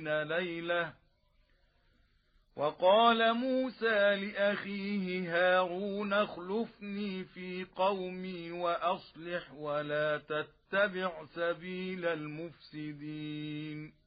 ليلة. وقال موسى لأخيه هارون اخلفني في قومي وأصلح ولا تتبع سبيل المفسدين.